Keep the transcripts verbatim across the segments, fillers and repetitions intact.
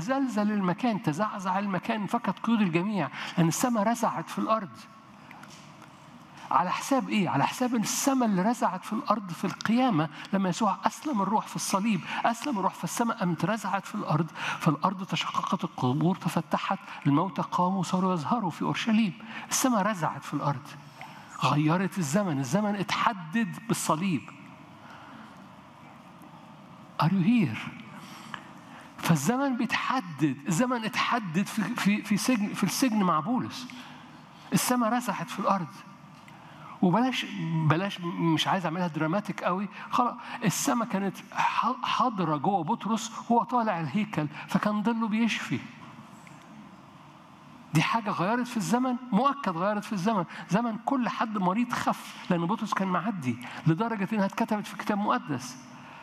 تزلزل المكان، تزعزع المكان، فقد قيود الجميع، لأن السماء رزعت في الأرض. على حساب إيه؟ على حساب السماء اللي رزعت في الأرض في القيامة، لما يسوع أسلم الروح في الصليب، أسلم الروح في السماء، قامت رزعت في الأرض، فالأرض تشققت، القبور تفتحت، الموتى قاموا وصاروا يظهروا في أورشليم. السماء رزعت في الأرض، غيرت الزمن، الزمن اتحدد بالصليب. Are you here؟ فالزمن بيتحدد، الزمن اتحدد في في في سجن، في السجن مع بولس. السماء رزعت في الأرض. وبلاش بلاش مش عايز اعملها دراماتيك قوي، خلاص السماء كانت حاضره جوه بطرس وهو طالع الهيكل، فكان ظله بيشفي. دي حاجه غيرت في الزمن، مؤكد غيرت في الزمن. زمن كل حد مريض خف، لان بطرس كان معدي، لدرجه انها اتكتبت في كتاب مقدس.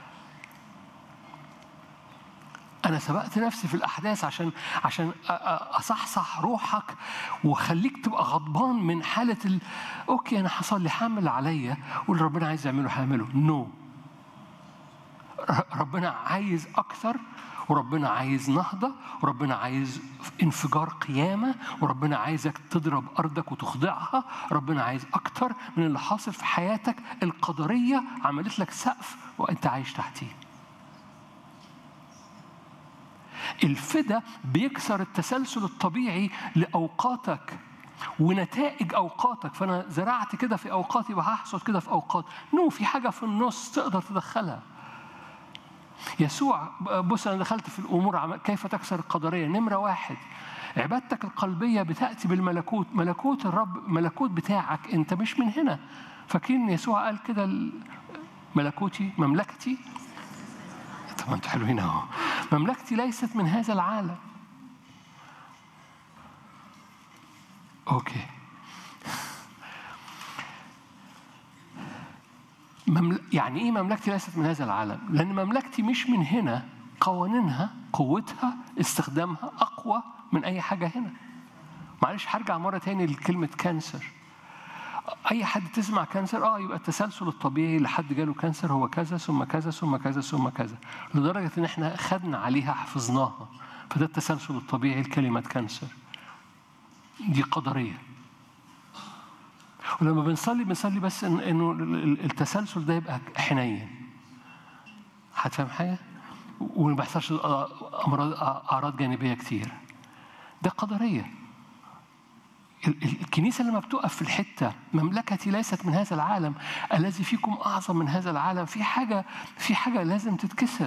أنا سبقت نفسي في الأحداث عشان عشان أصحصح روحك وخليك تبقى غضبان من حالة ال... أوكي أنا حصل لي حامل عليا واللي ربنا عايز يعمله هعمله. نو no. ربنا عايز أكثر، وربنا عايز نهضة، وربنا عايز انفجار قيامة، وربنا عايزك تضرب أرضك وتخضعها. ربنا عايز أكثر من اللي حاصل في حياتك. القدرية عملت لك سقف وأنت عايش تحتيه. الفدا بيكسر التسلسل الطبيعي لأوقاتك ونتائج أوقاتك. فأنا زرعت كده في أوقاتي وهحصد كده في أوقات. نو في حاجة في النص تقدر تدخلها. يسوع، بص أنا دخلت في الأمور كيف تكسر القدرية. نمرة واحد، عبادتك القلبية بتأتي بالملكوت. ملكوت الرب ملكوت بتاعك، أنت مش من هنا. فاكرين يسوع قال كده ملكوتي مملكتي. طب أنتوا حلوين أهو. مملكتي ليست من هذا العالم. أوكي. ممل... يعني إيه مملكتي ليست من هذا العالم؟ لأن مملكتي مش من هنا، قوانينها قوتها استخدامها أقوى من أي حاجة هنا. معلش هرجع مرة تاني لكلمة كانسر. أي حد تسمع كانسر آه يبقى التسلسل الطبيعي لحد جاله كانسر هو كذا ثم كذا ثم كذا ثم كذا، لدرجة إن إحنا خدنا عليها حفظناها. فده التسلسل الطبيعي لكلمة كانسر. دي قدرية. ولما بنصلي بنصلي بس إن إنه التسلسل ده يبقى حنين. هتفهم حاجة؟ وما بيحصلش أمراض أعراض جانبية كتير. ده قدرية. الكنيسة لما بتقف في الحتة مملكتي ليست من هذا العالم، الذي فيكم أعظم من هذا العالم، في حاجة في حاجة لازم تتكسر.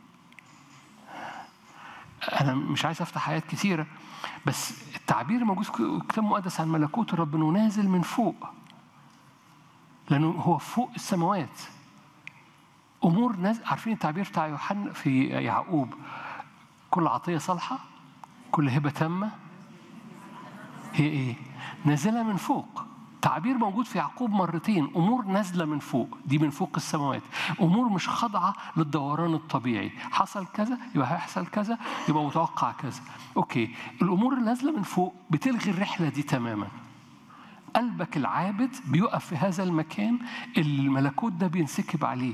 أنا مش عايز أفتح آيات كثيرة، بس التعبير موجود في الكتاب المقدس عن ملكوت الرب إنه نازل من فوق، لأنه هو فوق السماوات. أمور نازل. عارفين التعبير بتاع يوحنا في يعقوب؟ كل عطية صالحة، كل هبة تامة هي إيه؟ نازلة من فوق. تعبير موجود في يعقوب مرتين. أمور نازلة من فوق، دي من فوق السماوات. أمور مش خاضعة للدوران الطبيعي. حصل كذا يبقى هيحصل كذا، يبقى متوقع كذا. أوكي، الأمور اللي نازلة من فوق بتلغي الرحلة دي تماما. قلبك العابد بيقف في هذا المكان اللي الملكوت ده بينسكب عليه.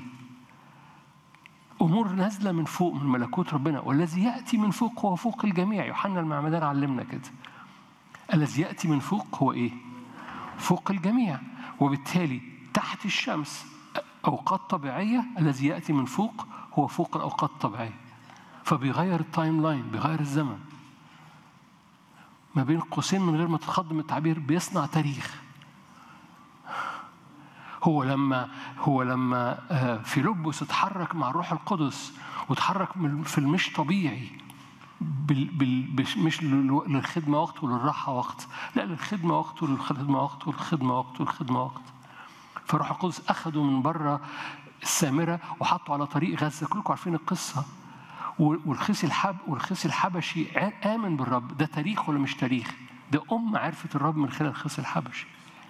أمور نازلة من فوق من ملكوت ربنا، والذي يأتي من فوق هو فوق الجميع. يوحنا المعمدان علمنا كده. الذي يأتي من فوق هو إيه؟ فوق الجميع. وبالتالي تحت الشمس أوقات طبيعية، الذي يأتي من فوق هو فوق الأوقات الطبيعية. فبيغير التايم لاين، بيغير الزمن. ما بين قوسين من غير ما تتخضم التعبير، بيصنع تاريخ. هو لما هو لما فيلبس اتحرك مع الروح القدس وتحرك في المش طبيعي، بال بال مش للخدمة وقت وللراحة وقت، لا للخدمة وقت وللخدمة وقت وللخدمة وقت والخدمة وقت. فالروح القدس أخده من بره السامرة وحطه على طريق غزة. كلكم عارفين القصة. والخصي الحب والخصي الحبشي آمن بالرب. ده تاريخ ولا مش تاريخ؟ ده أم عرفت الرب من خلال الخصي الحبشي.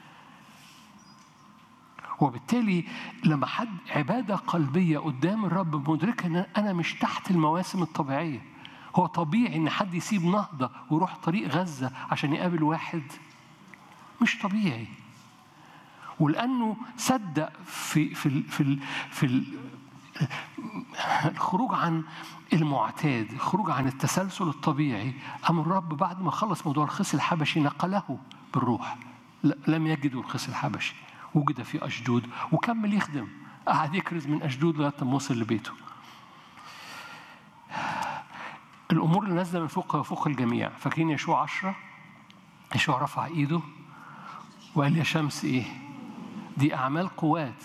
وبالتالي لما حد عبادة قلبية قدام الرب مدركة أن أنا مش تحت المواسم الطبيعية. هو طبيعي إن حد يسيب نهضة ويروح طريق غزة عشان يقابل واحد؟ مش طبيعي. ولأنه صدق في في في في الخروج عن المعتاد، الخروج عن التسلسل الطبيعي. أم الرب بعد ما خلص موضوع الخصي الحبشي نقله بالروح. لم يجدوا الخصي الحبشي، وجد في أشدود وكمل يخدم، قعد يكرز من أشدود لغاية ما وصل لبيته. الأمور اللي نازلة من فوق فوق الجميع. فاكرين يشوع عشرة؟ يشوع رفع إيده وقال يا شمس إيه؟ دي أعمال قوات.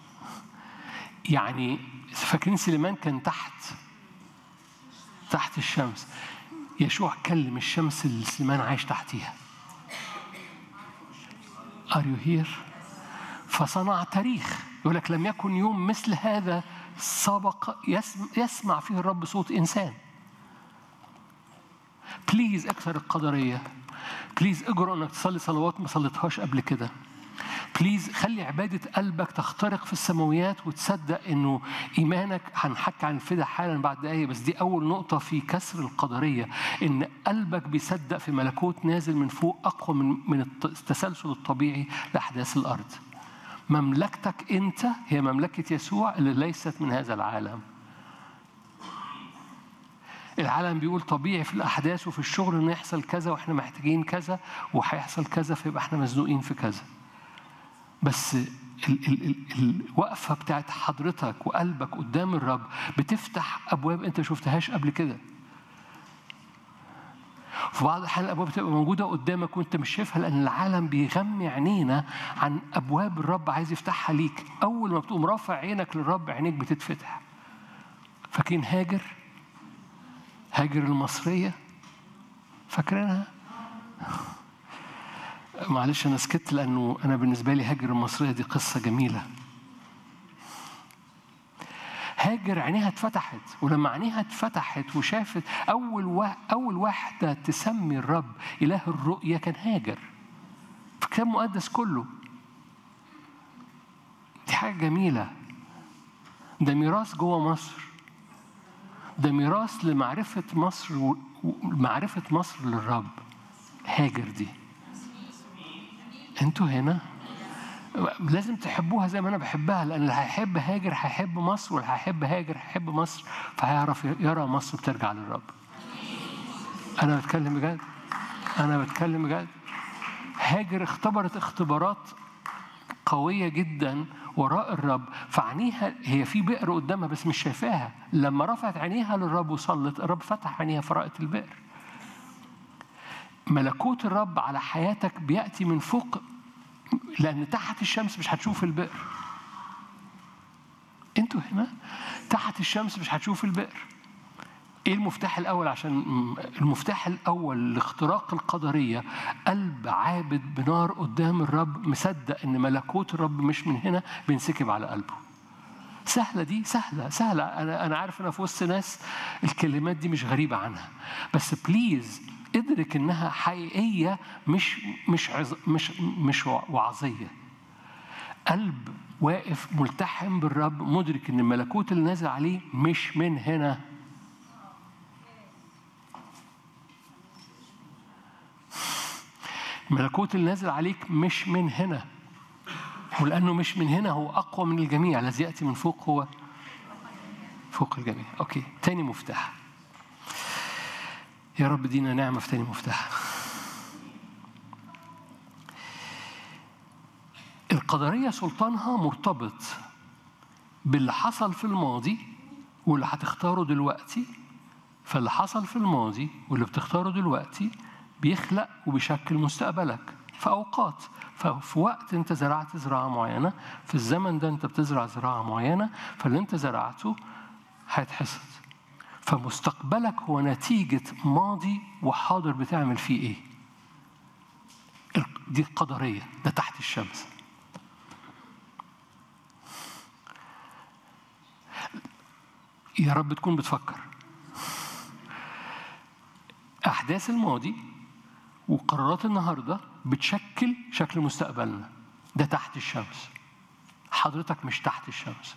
يعني فاكرين سليمان كان تحت تحت الشمس، يشوع كلم الشمس اللي سليمان عايش تحتيها. Are you here؟ فصنع تاريخ. يقول لك لم يكن يوم مثل هذا سبق يسمع فيه الرب صوت إنسان. بليز اكثر القدرية. بليز اجرؤ انك تصلي صلوات ما صليتهاش قبل كده. بليز خلي عبادة قلبك تخترق في السماويات وتصدق انه ايمانك. هنحكي عن الفدا حالا بعد دقايق، بس دي اول نقطة في كسر القدرية، ان قلبك بيصدق في ملكوت نازل من فوق اقوى من من التسلسل الطبيعي لاحداث الارض. مملكتك انت هي مملكة يسوع اللي ليست من هذا العالم. العالم بيقول طبيعي في الأحداث وفي الشغل إنه يحصل كذا وإحنا محتاجين كذا وهيحصل كذا فيبقى إحنا مزنوقين في كذا. بس ال ال ال الوقفة بتاعت حضرتك وقلبك قدام الرب بتفتح أبواب أنت شفتهاش قبل كده. في بعض الأحيان الأبواب بتبقى موجودة قدامك وأنت مش شايفها، لأن العالم بيغمي عينينا عن أبواب الرب عايز يفتحها ليك. أول ما بتقوم رافع عينك للرب عينيك بتتفتح. فاكرين هاجر؟ هاجر المصرية، فاكرينها؟ معلش أنا سكت لأنه أنا بالنسبة لي هاجر المصرية دي قصة جميلة. هاجر عينيها اتفتحت، ولما عينيها اتفتحت وشافت أول واحد أول واحدة تسمي الرب إله الرؤية كان هاجر. في الكتاب المقدس كله. دي حاجة جميلة. ده ميراث جوه مصر. ده ميراث لمعرفة مصر ومعرفة مصر للرب. هاجر دي انتوا هنا لازم تحبوها زي ما أنا بحبها، لأن اللي هيحب هاجر هيحب مصر، واللي هيحب هاجر هيحب مصر، فهيعرف يرى مصر بترجع للرب. أنا بتكلم بجد. أنا بتكلم بجد. هاجر اختبرت اختبارات قوية جدا وراء الرب، فعينيها هي في بئر قدامها بس مش شايفاها. لما رفعت عينيها للرب وصلت، الرب فتح عينيها فرأت البئر. ملكوت الرب على حياتك بيأتي من فوق، لأن تحت الشمس مش هتشوف البئر. انتوا هنا تحت الشمس مش هتشوف البئر. ايه المفتاح الاول؟ عشان المفتاح الاول لاختراق القدريه قلب عابد بنار قدام الرب، مصدق ان ملكوت الرب مش من هنا، بينسكب على قلبه. سهله دي، سهله سهله. انا انا عارف ان في وسط ناس الكلمات دي مش غريبه عنها، بس بليز ادرك انها حقيقيه، مش مش عز مش مش وعظيه. قلب واقف ملتحم بالرب، مدرك ان الملكوت اللي نازل عليه مش من هنا. الملكوت اللي نازل عليك مش من هنا، ولأنه مش من هنا هو أقوى من الجميع. الذي يأتي من فوق هو فوق الجميع. أوكي، تاني مفتاح. يا رب دينا نعمة في تاني مفتاح. القدرية سلطانها مرتبط باللي حصل في الماضي واللي هتختاره دلوقتي. فاللي حصل في الماضي واللي بتختاره دلوقتي بيخلق وبيشكل مستقبلك في أوقات. ففي وقت أنت زرعت زراعة معينة، في الزمن ده أنت بتزرع زراعة معينة، فاللي أنت زرعته هيتحصد. فمستقبلك هو نتيجة ماضي وحاضر بتعمل فيه إيه. دي القدرية، ده تحت الشمس. يا رب تكون بتفكر. أحداث الماضي وقرارات النهاردة بتشكل شكل مستقبلنا. ده تحت الشمس. حضرتك مش تحت الشمس.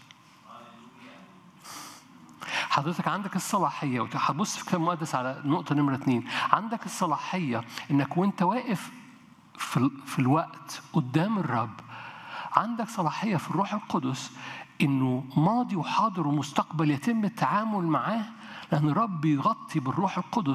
حضرتك عندك الصلاحية، وهتبص في الكتاب المقدس على نقطة نمرة اتنين. عندك الصلاحية إنك وانت واقف في, في الوقت قدام الرب، عندك صلاحية في الروح القدس إنه ماضي وحاضر ومستقبل يتم التعامل معاه، لأن الرب يغطي بالروح القدس